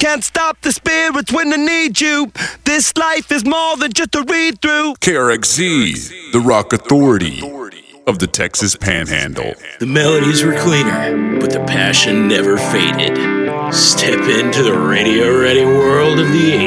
can't stop the spirits when they need you. This life is more than just a read-through. KRXZ, the rock authority of the Texas Panhandle. The melodies were cleaner, but the passion never faded. Step into the radio-ready world of the 80s.